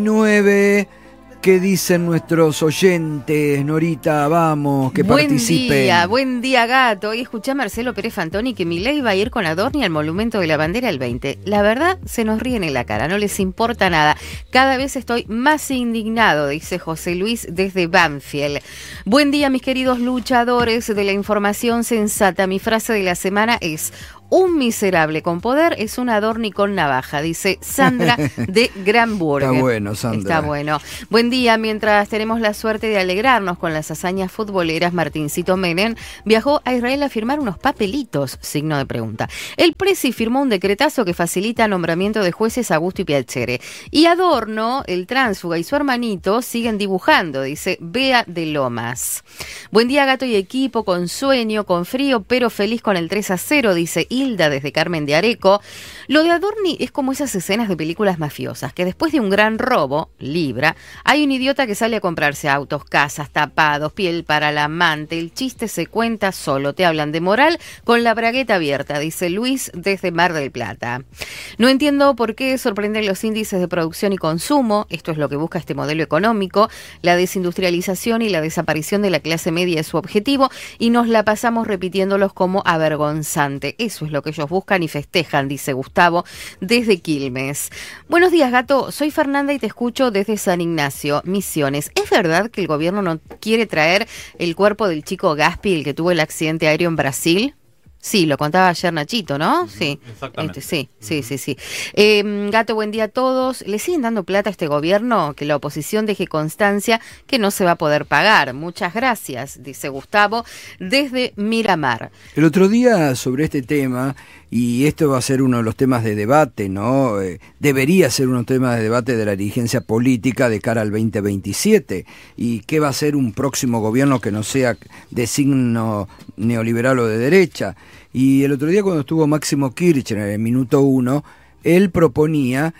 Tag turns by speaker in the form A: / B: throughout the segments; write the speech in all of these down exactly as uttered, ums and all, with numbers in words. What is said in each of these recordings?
A: nueve, ¿qué dicen nuestros oyentes? Norita, vamos, que
B: buen
A: participen.
B: Buen día, buen día, gato. Y escuché a Marcelo Pérez Fantoni que Milei va a ir con Adorni al Monumento de la Bandera el veinte. La verdad, se nos ríen en la cara, no les importa nada. Cada vez estoy más indignado, dice José Luis desde Banfield. Buen día, mis queridos luchadores de la información sensata. Mi frase de la semana es: un miserable con poder es un Adorni con navaja, dice Sandra de Granburg.
A: Está bueno, Sandra.
B: Está bueno. Buen día, mientras tenemos la suerte de alegrarnos con las hazañas futboleras, Martincito Menem viajó a Israel a firmar unos papelitos, signo de pregunta. El Presi firmó un decretazo que facilita nombramiento de jueces a gusto y piacere. Y Adorno, el tránsfuga y su hermanito siguen dibujando, dice Bea de Lomas. Buen día, gato y equipo, con sueño, con frío, pero feliz con el tres a cero, dice Hilda desde Carmen de Areco. Lo de Adorni es como esas escenas de películas mafiosas, que después de un gran robo, libra, hay un idiota que sale a comprarse autos, casas, tapados, piel para la amante. El chiste se cuenta solo, te hablan de moral con la bragueta abierta, dice Luis desde Mar del Plata. No entiendo por qué sorprenden los índices de producción y consumo, esto es lo que busca este modelo económico, la desindustrialización y la desaparición de la clase media es su objetivo, y nos la pasamos repitiéndolos como avergonzante. Eso es lo que ellos buscan y festejan, dice Gustavo desde Quilmes. Buenos días, gato. Soy Fernanda y te escucho desde San Ignacio, Misiones. ¿Es verdad que el gobierno no quiere traer el cuerpo del chico Gaspi, el que tuvo el accidente aéreo en Brasil? Sí, lo contaba ayer Nachito, ¿no? Sí.
C: Exactamente.
B: Este, sí, sí, sí, sí. Eh, gato, buen día a todos. ¿Le siguen dando plata a este gobierno? Que la oposición deje constancia que no se va a poder pagar. Muchas gracias, dice Gustavo, desde Miramar.
A: El otro día sobre este tema, y esto va a ser uno de los temas de debate, ¿no? Eh, debería ser uno de los temas de debate de la dirigencia política de cara al veinte veintisiete. ¿Y qué va a ser un próximo gobierno que no sea de signo neoliberal o de derecha? Y el otro día cuando estuvo Máximo Kirchner en el minuto uno, él proponía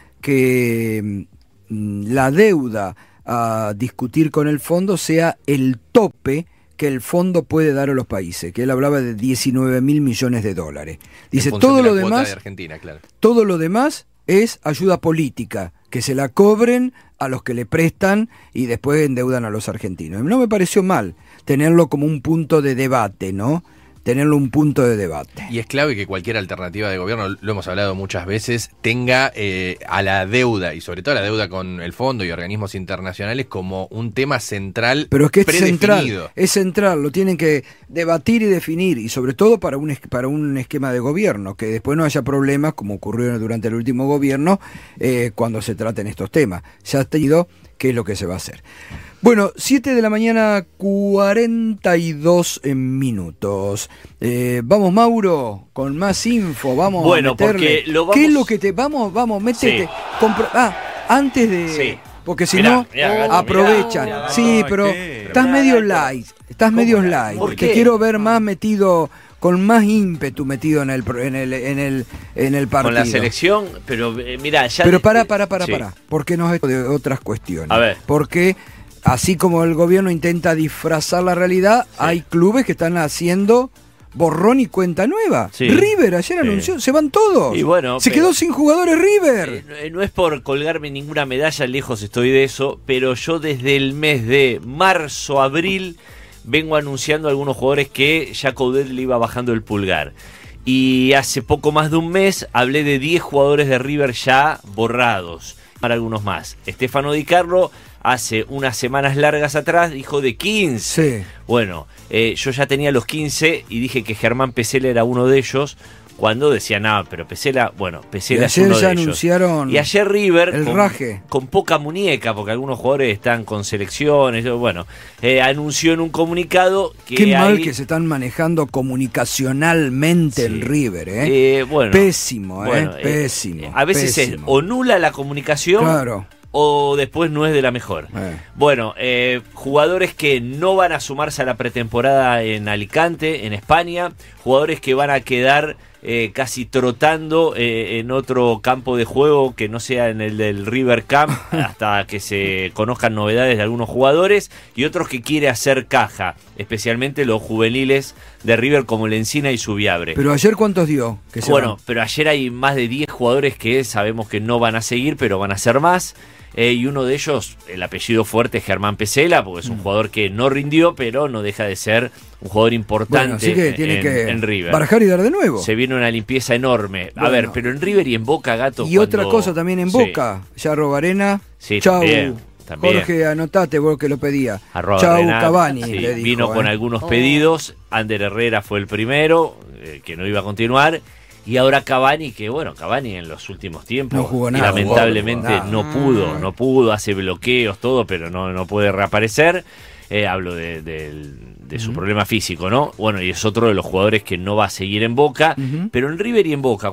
A: que mm, la deuda a discutir con el fondo sea el tope que el fondo puede dar a los países, que él hablaba de diecinueve mil millones de dólares. Dice, todo lo demás,
C: de Argentina, claro.
A: todo lo demás es ayuda política, que se la cobren a los que le prestan y después endeudan a los argentinos. No me pareció mal tenerlo como un punto de debate, ¿no? Tenerlo un punto de debate.
C: Y es clave que cualquier alternativa de gobierno, lo hemos hablado muchas veces, tenga eh, a la deuda, y sobre todo la deuda con el fondo y organismos internacionales, como un tema central.
A: Pero es que es
C: predefinido.
A: central, es central, lo tienen que debatir y definir, y sobre todo para un, para un esquema de gobierno, que después no haya problemas, como ocurrió durante el último gobierno, eh, cuando se traten estos temas. Ya ha tenido qué es lo que se va a hacer. Bueno, siete de la mañana, cuarenta y dos minutos. Eh, vamos, Mauro, con más info. Vamos
D: bueno,
A: a meterle.
D: Porque lo vamos...
A: ¿Qué es lo que te... Vamos, vamos, métete.
D: Sí.
A: Compra... Ah, antes de...
D: Sí.
A: Porque si
D: Mirá,
A: no,
D: mirá, gato,
A: aprovechan.
D: mirá, gato,
A: sí, pero
C: ¿qué?
A: estás
D: Mirá,
A: medio
D: gato.
A: light. Estás medio light.
D: ¿Por
A: Te
D: qué?
A: quiero ver más metido... con más ímpetu metido en el en el en el en el partido.
D: Con la selección, pero eh, mira, ya...
A: Pero pará, pará, pará,
D: sí.
A: pará. Porque no es de otras cuestiones.
D: A ver.
A: Porque así como el gobierno intenta disfrazar la realidad,
D: Sí.
A: hay clubes que están haciendo borrón y cuenta nueva.
D: Sí.
A: River ayer
D: Sí.
A: anunció, se van todos.
D: Y bueno,
A: se
D: pero-
A: quedó sin jugadores River.
D: Eh, no es por colgarme ninguna medalla, lejos estoy de eso, pero yo desde el mes de marzo, abril, vengo anunciando a algunos jugadores que ya Coudet le iba bajando el pulgar. Y hace poco más de un mes hablé de diez jugadores de River ya borrados, para algunos más. Estefano Di Carlo hace unas semanas largas atrás dijo de quince.
A: Sí.
D: Bueno, eh, yo ya tenía los quince y dije que Germán Pesela era uno de ellos, cuando decía, nada, pero Pesela, bueno, Pesela
A: Y
D: es
A: ayer
D: uno
A: ya
D: de ellos.
A: anunciaron
D: Y ayer River,
A: el
D: con,
A: raje.
D: con poca muñeca, porque algunos jugadores están con selecciones, bueno, eh, anunció en un comunicado que
A: Qué mal
D: hay-
A: que se están manejando comunicacionalmente
D: Sí.
A: el River, ¿eh?
D: eh, bueno,
A: Pésimo, ¿eh?
D: bueno, eh,
A: Pésimo.
D: a veces
A: pésimo.
D: es o nula la comunicación,
A: Claro.
D: o después no es de la mejor.
A: Eh.
D: Bueno, eh, jugadores que no van a sumarse a la pretemporada en Alicante, en España, jugadores que van a quedar eh, casi trotando eh, en otro campo de juego que no sea en el del River Camp hasta que se conozcan novedades de algunos jugadores, y otros que quiere hacer caja, especialmente los juveniles de River como Lencina y Subiabre.
A: Pero ayer ¿cuántos dio? Que se
D: Bueno,
A: van?
D: pero ayer hay más de diez jugadores que sabemos que no van a seguir, pero van a ser más. eh, y uno de ellos, el apellido fuerte es Germán Pesela, porque es un mm. jugador que no rindió, pero no deja de ser un jugador importante. Bueno,
A: así que tiene
D: en,
A: que
D: en River.
A: Barajar y dar de nuevo.
D: Se viene una limpieza enorme. Bueno. A ver, pero en River y en Boca, Gato.
A: Y cuando... otra cosa también en Boca, sí. ya Robarena.
D: Sí,
A: chau.
D: También. También.
A: Jorge, anotate vos que lo pedía.
D: Arroba
A: Chau,
D: Renata,
A: Cavani.
D: sí,
A: le dijo,
D: vino
A: eh.
D: con algunos pedidos. Ander Herrera fue el primero, eh, que no iba a continuar. Y ahora Cavani, que bueno, Cavani en los últimos tiempos
A: no jugó nada,
D: lamentablemente
A: jugó,
D: no pudo, no pudo, hace bloqueos, todo, pero no, no puede reaparecer. Eh, hablo de, de, de su uh-huh. problema físico, ¿no? Bueno, y es otro de los jugadores que no va a seguir en Boca, uh-huh. pero en River y en Boca.